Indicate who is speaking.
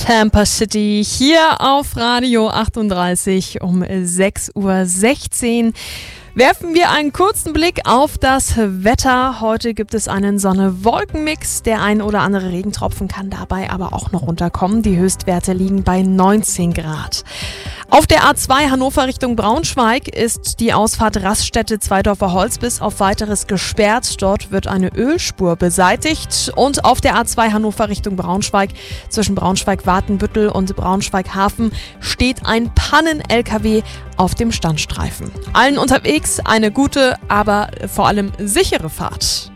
Speaker 1: Tampa City hier auf Radio 38 um 6:16 Uhr. Werfen wir einen kurzen Blick auf das Wetter. Heute gibt es einen Sonne-Wolken-Mix. Der ein oder andere Regentropfen kann dabei aber auch noch runterkommen. Die Höchstwerte liegen bei 19 Grad. Auf der A2 Hannover Richtung Braunschweig ist die Ausfahrt Raststätte Zweidorfer Holz bis auf Weiteres gesperrt. Dort wird eine Ölspur beseitigt. Und auf der A2 Hannover Richtung Braunschweig zwischen Braunschweig-Watenbüttel und Braunschweig-Hafen steht ein Pannen-LKW auf dem Standstreifen. Allen unterwegs eine gute, aber vor allem sichere Fahrt.